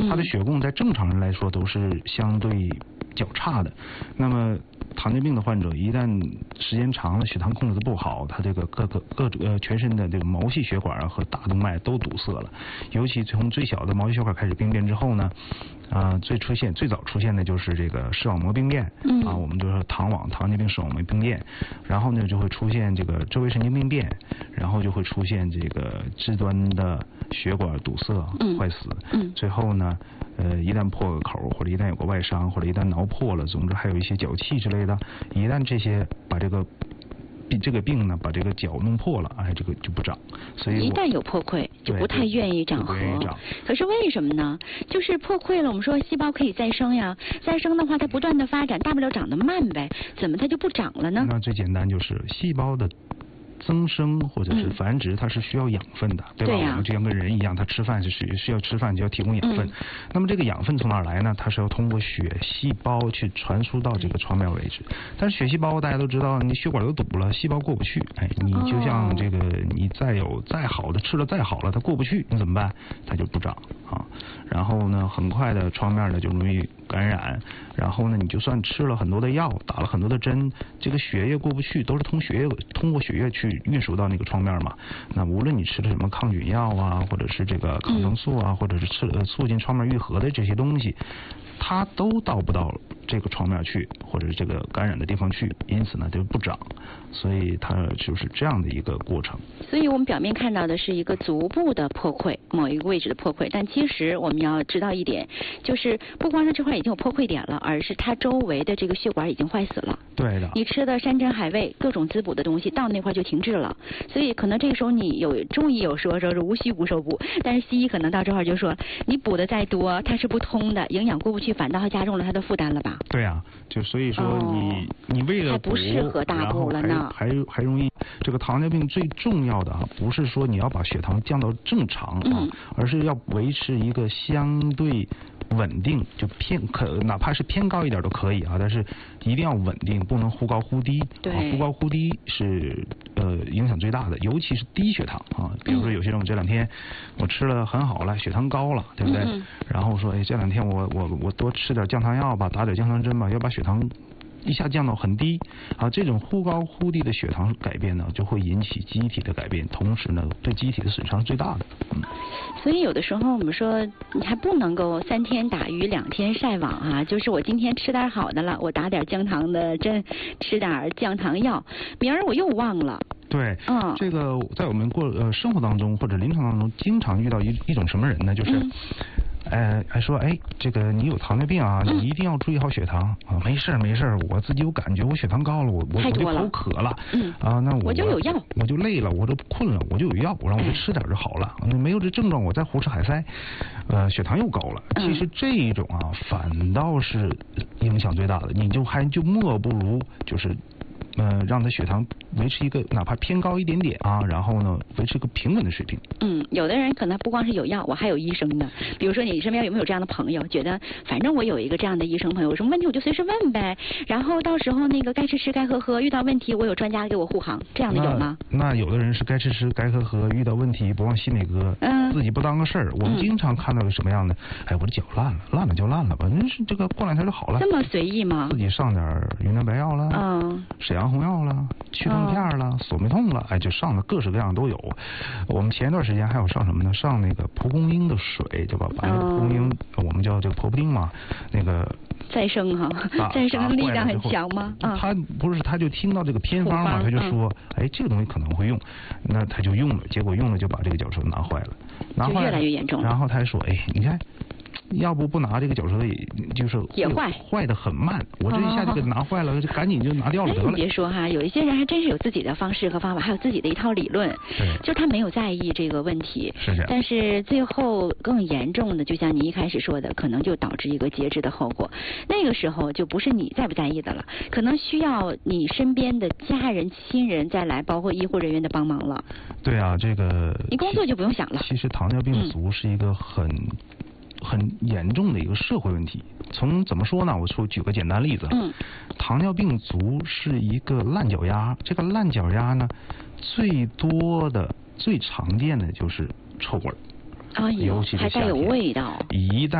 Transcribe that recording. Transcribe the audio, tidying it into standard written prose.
它的血供在正常人来说都是相对较差的。那么糖尿病的患者一旦时间长了，血糖控制的不好，他这个全身的这个毛细血管和大动脉都堵塞了。尤其从最小的毛细血管开始病变之后呢，最早出现的就是这个视网膜病变，我们就说糖尿病视网膜病变，然后呢就会出现这个周围神经病变，然后就会出现这个肢端的血管堵塞坏死，最后呢一旦破个口，或者一旦有个外伤，或者一旦挠破了，总之还有一些脚气之类的，一旦这些把这个病呢把这个脚弄破了，这个就不长。所以一旦有破溃就不太愿意长合。可是为什么呢？就是破溃了，我们说细胞可以再生呀，再生的话它不断的发展，大不了长得慢呗，怎么它就不长了呢？ 那最简单就是细胞的增生或者是繁殖，它是需要养分的，对吧？我们就像跟人一样，它吃饭是需要吃饭，就要提供养分。那么这个养分从哪儿来呢？它是要通过血细胞去传输到这个创面位置。但是血细胞大家都知道，你血管都堵了，细胞过不去。你就像这个，你再好的吃了再好了，它过不去，你怎么办？它就不长啊。然后呢，很快的创面呢就容易感染。然后呢，你就算吃了很多的药，打了很多的针，这个血液过不去，都是通过血液去运输到那个创面嘛。那无论你吃的什么抗菌药啊，或者是这个抗生素啊，或者是促进创面愈合的这些东西，它都到不到这个创面去，或者是这个感染的地方去，因此呢就不长。所以它就是这样的一个过程。 所以我们表面看到的是一个足部的破溃，某一个位置的破溃，但其实我们要知道一点，就是不光是这块已经有破溃点了，而是它周围的这个血管已经坏死了。 对的。 你吃的山珍海味各种滋补的东西到那块就停滞了，所以可能这个时候中医有说是无虚无受补，但是西医可能到这块就说你补的再多它是不通的，营养过不去，反倒还加重了它的负担了吧？ 对啊，就所以说你为了还不适合大补了呢。 还容易这个糖尿病最重要的不是说你要把血糖降到正常而是要维持一个相对稳定，就哪怕是偏高一点都可以但是一定要稳定，不能忽高忽低。忽高忽低是影响最大的，尤其是低血糖比如说有些人这2天我吃了很好了，血糖高了，对不对？然后说这2天我多吃点降糖药吧，打点降糖针吧，要把血糖一下降到很低这种忽高忽低的血糖改变呢，就会引起机体的改变，同时呢对机体的损伤是最大的。 所以有的时候我们说你还不能够3天打鱼2天晒网就是我今天吃点好的了，我打点降糖的针，吃点降糖药，明儿我又忘了。 对，这个在我们生活当中或者临床当中经常遇到一种什么人呢？就是还说这个你有糖尿病你一定要注意好血糖没事我自己有感觉我血糖高了，我就口渴了那我就有药，我就累了，我就困了，我就有药，然后我就吃点就好了。没有这症状，我再胡吃海塞血糖又高了。其实这一种反倒是影响最大的，你就莫不如就是让他血糖维持一个哪怕偏高一点点然后呢维持一个平稳的水平。 有的人可能不光是有药，我还有医生的。比如说你身边有没有这样的朋友，觉得反正我有一个这样的医生朋友，有什么问题我就随时问呗，然后到时候那个该吃吃该喝喝，遇到问题我有专家给我护航，这样的有吗？ 那有的人是该吃吃该喝喝，遇到问题不往心里搁，自己不当个事儿。我们经常看到的什么样的？我的脚烂了就烂了吧，是这个过2天就好了。 这么随意吗？ 自己上点云南白药了，沈阳红药了，去痛片了，索美痛了，就上了各式各样都有。我们前一段时间还有上什么呢？上那个蒲公英的水，对吧？把那个蒲公英，我们叫这个婆婆丁嘛，那个再生再生的力量很强吗？ 他不是，他就听到这个偏方嘛，他就说，这个东西可能会用，那他就用了，结果用了就把这个脚舌拿坏了， 就越来越严重了。 然后他还说，你看。要不拿这个脚舌就是也坏的很慢，我这一下就给拿坏了，就赶紧就拿掉了得了。 你别说有一些人还真是有自己的方式和方法，还有自己的一套理论，就他没有在意这个问题， 是这样。 但是最后更严重的，就像你一开始说的，可能就导致一个截肢的后果。那个时候就不是你在不在意的了，可能需要你身边的家人亲人再来，包括医护人员的帮忙了。 对这个你工作就不用想了。 其实糖尿病足是一个很严重的一个社会问题。怎么说呢？我举个简单例子。糖尿病足是一个烂脚丫，这个烂脚丫呢，最常见的就是臭味，尤其是夏天， 还带有味道。 一旦